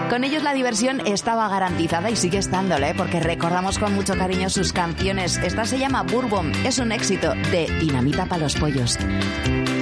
Con ellos la diversión estaba garantizada y sigue estándolo, porque recordamos con mucho cariño sus canciones. Esta se llama Bourbon, es un éxito de Dinamita para los pollos.